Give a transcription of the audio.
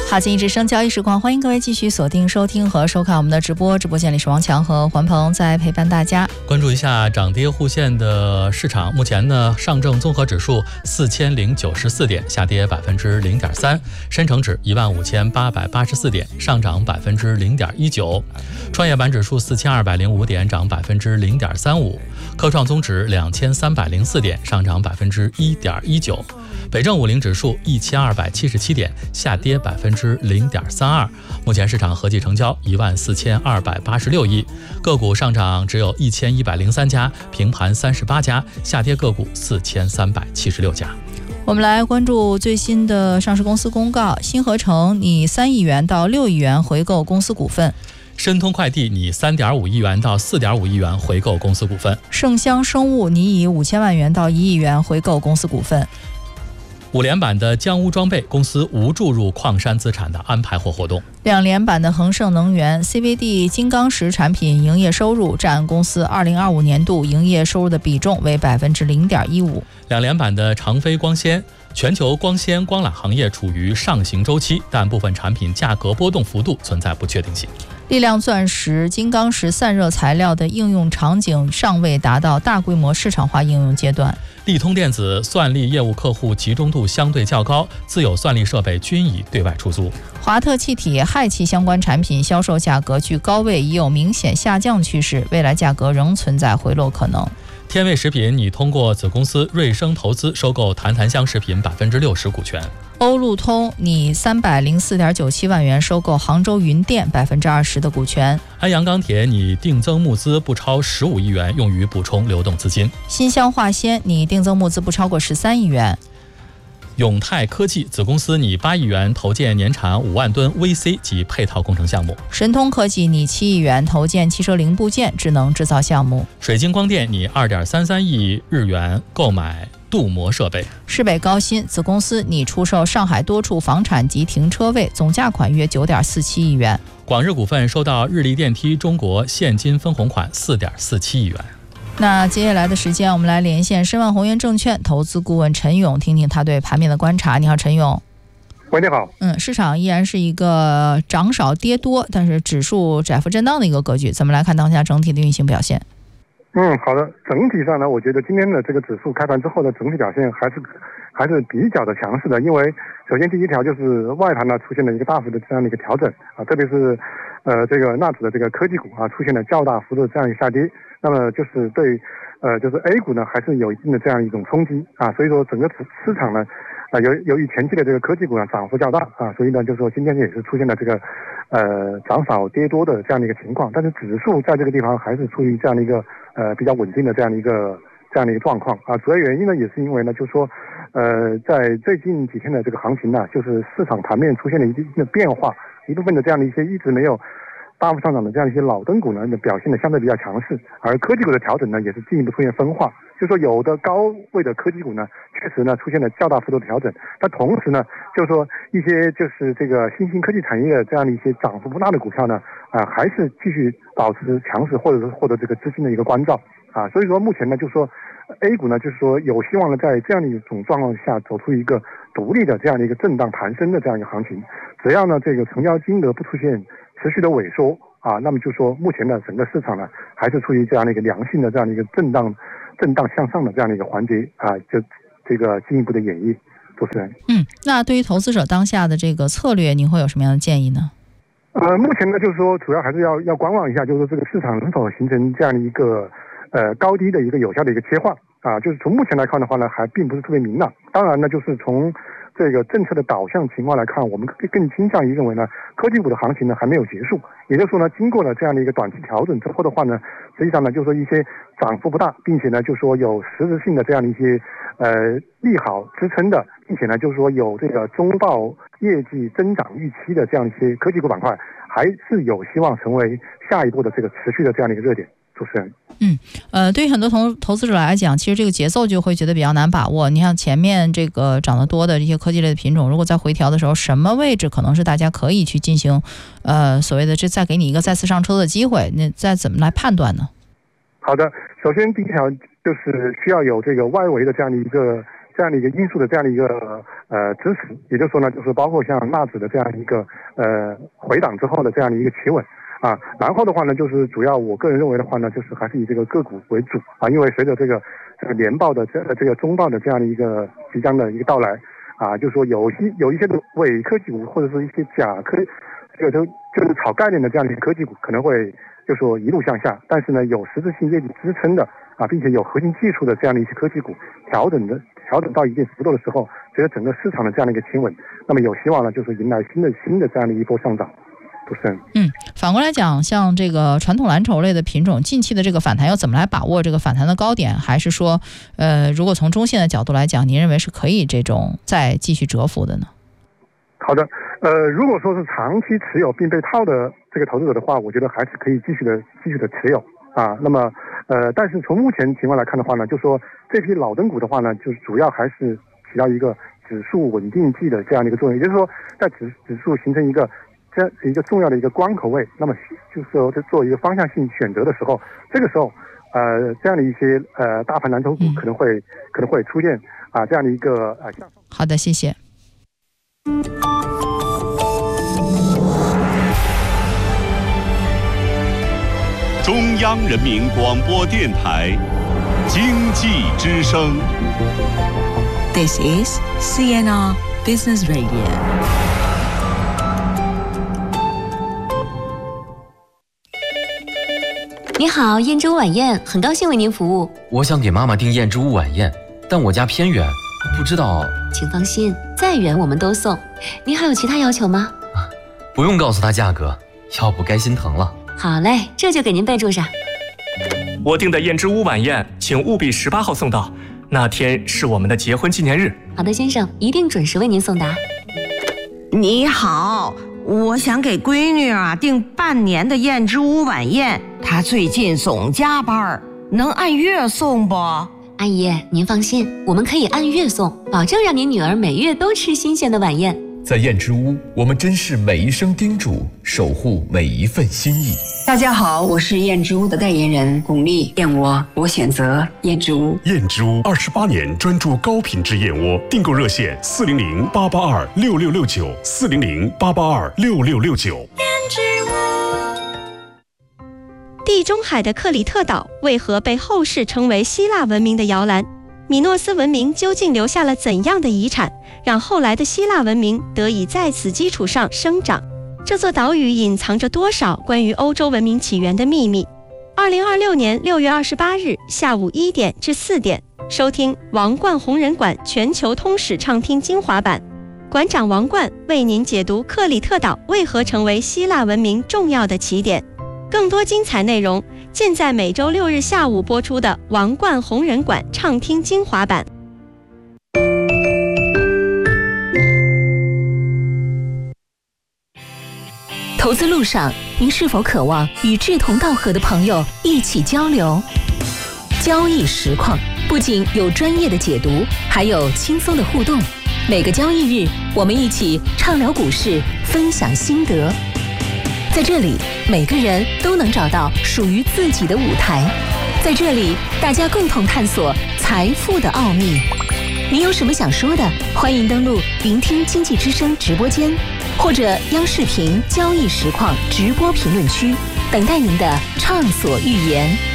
哈金之声交易时光，欢迎各位继续锁定收听和收看我们的直播间里是王强和环鹏在陪伴大家。 关注一下涨跌互现的市场，目前呢，上证综合指数4094点，下跌0.3%；深成指15884点，上涨0.19%；创业板指数4205点，涨0.35%；科创综指2304点，上涨1.19%；北证50指数1277点，下跌0.32%。目前市场合计成交14286亿，个股上涨只有1103家，平盘38家，下跌个股4376家。 我们来关注最新的上市公司公告：新合成拟3亿元到6亿元回购公司股份； 申通快递拟3.5亿元到4.5亿元回购公司股份； 盛香生物拟以5000万元到1亿元回购公司股份。 5连板的江屋装备公司无注入矿山资产的安排货活动。 2连板的恒盛能源 CVD 金刚石产品营业收入占公司2025年度营业收入的比重为0.15%。 2连板的长飞光纤，全球光纤光缆行业处于上行周期，但部分产品价格波动幅度存在不确定性。 力量钻石金刚石散热材料的应用场景尚未达到大规模市场化应用阶段。 力通电子算力业务客户集中度相对较高，自有算力设备均已对外出租。 华特气体氦气相关产品销售价格居高位，已有明显下降趋势，未来价格仍存在回落可能。 天味食品拟通过子公司瑞声投资收购谈谈香食品60%股权。 欧路通拟304.97万元收购杭州云电20%的股权。 安阳钢铁拟定增募资不超15亿元，用于补充流动资金。 新乡化纤拟定增募资不超过13亿元。 永泰科技子公司拟8亿元投建年产5万吨 VC 及配套工程项目。 神通科技拟7亿元投建汽车零部件智能制造项目。 水晶光电拟2.33亿日元购买镀膜设备。 市北高新子公司拟出售上海多处房产及停车位，总价款约9.47亿元。 广日股份收到日立电梯中国现金分红款4.47亿元。 那接下来的时间，我们来连线申万宏源证券投资顾问陈勇，听听他对盘面的观察。你好，陈勇。 喂，你好。 市场依然是一个涨少跌多，但是指数窄幅震荡的一个格局。怎么来看当下整体的运行表现？ 好的。整体上呢，我觉得今天的这个指数开盘之后的整体表现还是比较的强势的。因为首先第一条就是外盘呢出现了一个大幅的这样的一个调整啊，特别是这个纳指的这个科技股啊出现了较大幅度的这样一个下跌。那么就是对就是 A 股呢还是有一定的这样一种冲击啊，所以说整个市场呢由于前期的这个科技股呢涨幅较大啊，所以呢就是说今天也是出现了这个涨少跌多的这样的一个情况。但是指数在这个地方还是处于这样的一个比较稳定的这样的一个状况啊。主要原因呢也是因为呢就是说在最近几天的这个行情呢，就是市场盘面出现了一定的变化，一部分的这样的一些一直没有大幅上涨的这样一些老灯股呢表现的相对比较强势，而科技股的调整呢也是进一步出现分化。就是说有的高位的科技股呢确实呢出现了较大幅度的调整，但同时呢就是说一些就是这个新兴科技产业的这样的一些涨幅不大的股票呢还是继续保持强势，或者是获得这个资金的一个关照啊。所以说目前呢就是说 A 股呢就是说有希望呢在这样的一种状况下走出一个独立的这样的一个震荡弹升的这样一个行情。只要呢这个成交金额不出现持续的萎缩啊，那么就说目前呢整个市场呢还是处于这样的一个良性的这样的一个震荡向上的这样的一个环节啊，就这个进一步的演绎。主持人， 那对于投资者当下的这个策略，您会有什么样的建议呢？ 目前呢就是说主要还是要观望一下，就是说这个市场能否形成这样的一个高低的一个有效的一个切换啊。就是从目前来看的话呢还并不是特别明朗。当然呢就是从这个政策的导向情况来看，我们更倾向于认为呢科技股的行情呢还没有结束。也就是说呢经过了这样的一个短期调整之后的话呢，实际上呢就是说一些涨幅不大，并且呢就是说有实质性的这样的一些利好支撑的，并且呢就是说有这个中报业绩增长预期的这样一些科技股板块，还是有希望成为下一步的这个持续的这样的一个热点。主持人， 对于很多投资者来讲，其实这个节奏就会觉得比较难把握。你像前面这个涨得多的这些科技类的品种，如果在回调的时候，什么位置可能是大家可以去进行所谓的这再给你一个再次上车的机会，那再怎么来判断呢？ 好的，首先第一条就是需要有这个外围的这样的一个这样的一个因素的这样的一个支持，也就是说呢，就是包括像纳指的这样一个回档之后的这样的一个企稳啊，然后的话呢，就是主要我个人认为的话呢，就是还是以这个个股为主啊，因为随着这个年报的这个中报的这样的一个即将的一个到来啊，就是说有一些的伪科技股或者是一些假科，这个就是炒概念的这样的一个科技股可能会就是说一路向下，但是呢有实质性业绩支撑的啊，并且有核心技术的这样的一些科技股调整到一定幅度的时候，随着整个市场的这样的一个企稳，那么有希望呢，就是迎来新的这样的一波上涨。 反过来讲，像这个传统蓝筹类的品种，近期的这个反弹要怎么来把握这个反弹的高点？还是说，如果从中线的角度来讲，您认为是可以这种再继续蛰伏的呢？ 好的，如果说是长期持有并被套的这个投资者的话，我觉得还是可以继续的持有啊。那么，但是从目前情况来看的话呢，就说这批老灯股的话呢，就是主要还是起到一个指数稳定剂的这样的一个作用，也就是说，在指数形成一个这样一个重要的一个关口位，那么就是说在做一个方向性选择的时候，这个时候这样的一些大盘蓝筹股可能会出现这样的一个好的，谢谢。 中央人民广播电台经济之声。 This is CNR Business Radio。 你好，燕之屋晚宴，很高兴为您服务。 我想给妈妈订燕之屋晚宴，但我家偏远，不知道。 请放心，再远我们都送。您还有其他要求吗？ 不用告诉她价格，要不该心疼了。 好嘞，这就给您备注上。 我订的燕之屋晚宴，请务必18号送到，那天是我们的结婚纪念日。 好的，先生，一定准时为您送达。 你好，我想给闺女订半年的燕之屋晚宴，她最近总加班，能按月送不？ 阿姨，您放心，我们可以按月送，保证让您女儿每月都吃新鲜的晚宴。 在燕之屋，我们珍视每一声叮嘱，守护每一份心意。 大家好，我是燕之屋的代言人巩俐，燕窝我选择燕之屋。 燕之屋28年专注高品质燕窝，订购热线400-882-6669，400-882-6669。燕之屋。 地中海的克里特岛为何被后世称为希腊文明的摇篮？米诺斯文明究竟留下了怎样的遗产，让后来的希腊文明得以在此基础上生长？这座岛屿隐藏着多少关于欧洲文明起源的秘密？2026年6月28日下午1点至4点，收听王冠红人馆全球通史畅听精华版，馆长王冠为您解读克里特岛为何成为希腊文明重要的起点。更多精彩内容尽在每周6日下午播出的王冠红人馆畅听精华版。 投资路上，您是否渴望与志同道合的朋友一起交流？交易实况不仅有专业的解读，还有轻松的互动。每个交易日，我们一起畅聊股市，分享心得。在这里，每个人都能找到属于自己的舞台。在这里，大家共同探索财富的奥秘。您有什么想说的？欢迎登录聆听经济之声直播间，或者央视频交易实况直播评论区，等待您的畅所欲言。